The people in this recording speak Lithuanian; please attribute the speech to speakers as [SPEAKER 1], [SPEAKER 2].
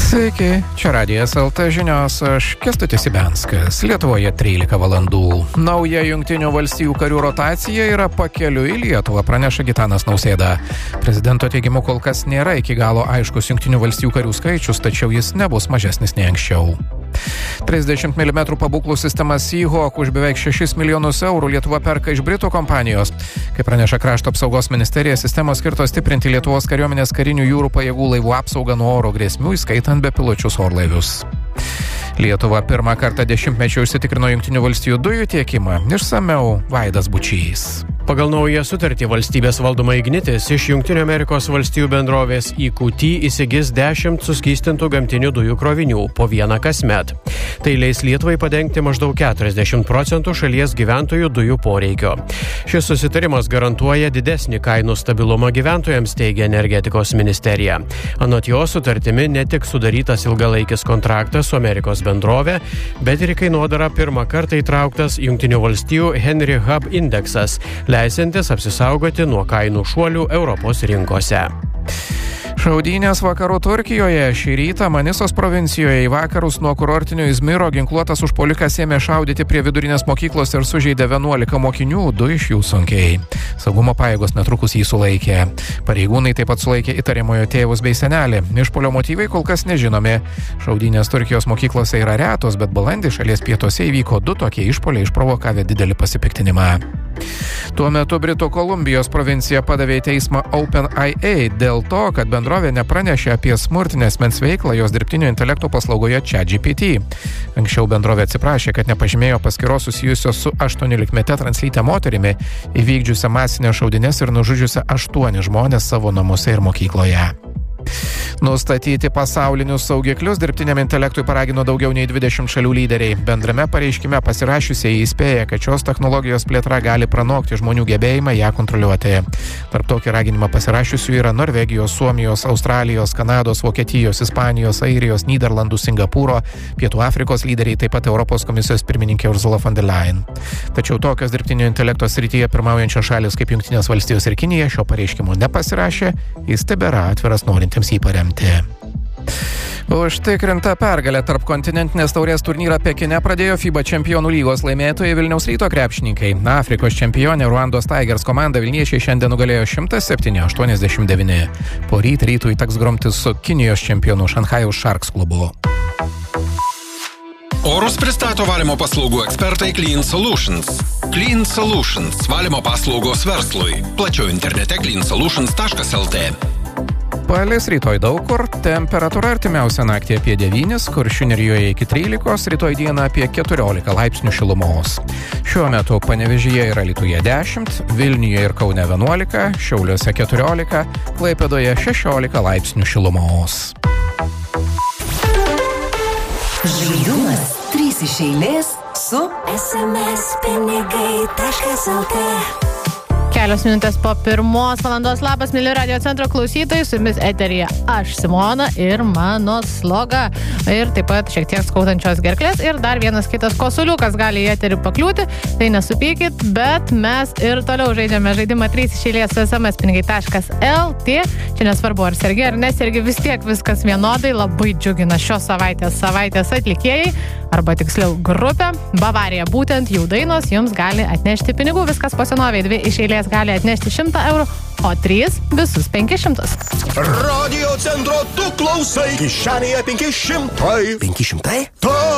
[SPEAKER 1] Sveiki, čia Radijas LT žinios, aš Kęstutis Ibenskas. Lietuvoje 13 valandų. Nauja Jungtinių valstijų karių rotacija yra pakeliui į Lietuvą, praneša Gitanas Nausėda. Prezidento teigimu kol kas nėra iki galo aiškus Jungtinių valstijų karių skaičius, tačiau jis nebus mažesnis nei anksčiau. 30 mm pabūklų sistema Seahawk už beveik 6 milijonus eurų Lietuva perka iš Britų kompanijos. Kaip praneša Krašto apsaugos ministerija, sistemos skirtos stiprinti Lietuvos kariuomenės karinių jūrų pajėgų laivų apsaugą nuo oro grėsmių, įskaitant bepiločius orlaivius. Lietuva pirmą kartą dešimtmečiu užsitikrino Jungtinių valstijų dujų tiekimą. Išsamiau Vaidas Bučys.
[SPEAKER 2] Pagal naują sutartį valstybės valdoma Ignitis iš Jungtinių Amerikos valstijų bendrovės EQT įsigis 10 suskystintų gamtinių dujų krovinių po vieną kasmet. Tai leis Lietuvai padengti maždaug 40% šalies gyventojų dujų poreikio. Šis susitarimas garantuoja didesnį kainų stabilumą gyventojams, teigia energetikos ministerija. Anot jo sutartimi ne tik sudarytas ilgalaikis kontraktas su Amerikos bendrovė, bet ir į kainodarą pirmą kartą įtrauktas Jungtinių valstijų Henry Hub indeksas, leisantis apsisaugoti nuo kainų šuolių Europos rinkose.
[SPEAKER 1] Šaudynės vakarų Turkijoje. Šį rytą Manisos provincijoje į vakarus nuo kurortinio Izmiro ginkluotas užpuolikas ėmė šaudyti prie vidurinės mokyklos ir sužeidė 11 mokinių, 2 iš jų sunkiai. Saugumo pajėgos netrukus jį sulaikė. Pareigūnai taip pat sulaikė įtariamojo tėvus bei senelį. Išpuolio motyvai kol kas nežinomi. Šaudynės Turkijos mokyklose yra retos, bet balandį šalies pietuose įvyko 2 tokie išpuoliai, išprovokavę didelį pasipiktinimą. Tuo metu Britų Kolumbijos provincija padavė į teismą OpenAI dėl to, kad bendrovė nepranešė apie smurtinę asmens veiklą jos dirbtinio intelekto paslaugoje ChatGPT. Anksčiau bendrovė atsiprašė, kad nepažymėjo paskyros susijusios su 18-mete translyte moterimi, įvykdžiusią masinės šaudynes ir nužudžiusią 8 žmonės savo namuose ir mokykloje. Nustatyti pasaulinius saugiklius dirbtiniam intelektui paragino daugiau nei 20 šalių lyderiai. Bendrame pareiškime pasirašiusieji įspėja, kad šios technologijos plėtra gali pranokti žmonių gebėjimą ją kontroliuoti. Tarp tokį raginimą pasirašiusių yra Norvegijos, Suomijos, Australijos, Kanados, Vokietijos, Ispanijos, Airijos, Nyderlandų, Singapūro, Pietų Afrikos lyderiai, taip pat Europos komisijos pirmininkė Ursula von der Leyen. Tačiau tokios dirbtinio intelekto srityje pirmaujančios šalis kaip Jungtinės valstijos ir Kinija šio pareiškimo nepasirašė, jis tebėra atviras norintiems jį paremti. Užtikrinta pergalė tarp kontinentinės taurės turnyrą Pekine pradėjo FIBA čempionų lygos laimėtojai Vilniaus Ryto krepšininkai. Afrikos čempionė Ruandos Tigers komanda vilniečiai šiandien nugalėjo 107-89. Poryt Rytui teks grumtis su Kinijos čempionu Šanchajaus Sharks klubu.
[SPEAKER 3] Orus pristato valymo paslaugų ekspertai Clean Solutions. Clean Solutions – valymo paslaugos verslui. Plačiau internete cleansolutions.lt.
[SPEAKER 1] Palis rytoj daug kur, temperatūra artimiausia naktį apie 9, Kuršių nerijoje iki 13, rytoj dieną apie 14 laipsnių šilumos. Šiuo metu Panevėžyje ir Alytuje 10, Vilniuje ir Kaune 11, Šiauliuose 14, Klaipėdoje 16 laipsnių šilumos.
[SPEAKER 4] Žaidimas 3 iš eilės su sms-pinigai.lt.
[SPEAKER 5] Kelios minutės po 1 valandos. Labas, mėly Radio Centro klausytojai, su jumis eteryje aš, Simona, ir mano sloga. Ir taip pat šiek tiek skaudančios gerklės ir dar vienas kitas kosuliukas gali į eterį pakliūti. Tai nesupykit, bet mes ir toliau žaidžiame žaidimą 3 iš eilės su sms-pinigai.lt. Čia nesvarbu, ar sergi ar nesergi, vis tiek viskas vienodai. Labai džiugina šios savaitės atlikėjai, arba tiksliau grupė. Bavarija, būtent jų dainos jums gali atnešti pinigų. Viskas po senovei, 2 iš eilės gali atnešti 100 eurų, o 3 visus 500.
[SPEAKER 6] Radio Centro tu klausai, kišenėje 500.
[SPEAKER 4] 500?
[SPEAKER 6] Taip.